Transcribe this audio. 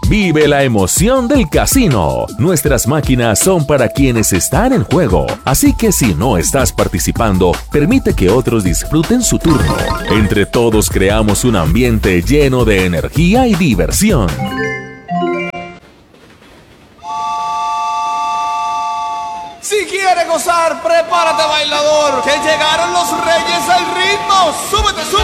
Vive la emoción del casino. Nuestras máquinas son para quienes están en juego. Así que si no estás participando, permite que otros disfruten su turno. Entre todos creamos un ambiente lleno de energía y diversión. Si quieres gozar, prepárate, bailador, que llegaron los reyes al ritmo. Súbete, súbete.